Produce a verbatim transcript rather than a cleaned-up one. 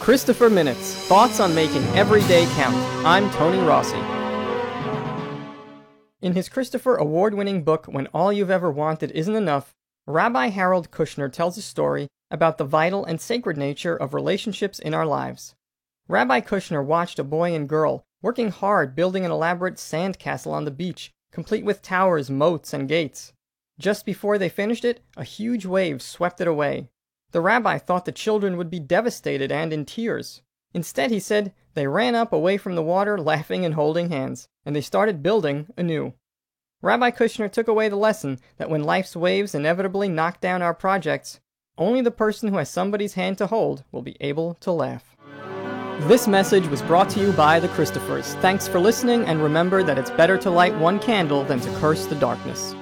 Christopher Minutes, thoughts on making every day count. I'm Tony Rossi. In his Christopher award-winning book, When All You've Ever Wanted Isn't Enough, Rabbi Harold Kushner tells a story about the vital and sacred nature of relationships in our lives. Rabbi Kushner watched a boy and girl working hard building an elaborate sand castle on the beach, complete with towers, moats, and gates. Just before they finished it, a huge wave swept it away. The rabbi thought the children would be devastated and in tears. Instead, he said, they ran up away from the water, laughing and holding hands, and they started building anew. Rabbi Kushner took away the lesson that when life's waves inevitably knock down our projects, only the person who has somebody's hand to hold will be able to laugh. This message was brought to you by the Christophers. Thanks for listening, and remember that it's better to light one candle than to curse the darkness.